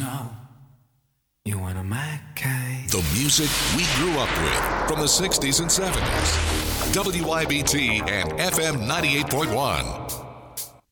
know you one of my kind. The music we grew up with from the 60s and 70s. WYBT and FM 98.1.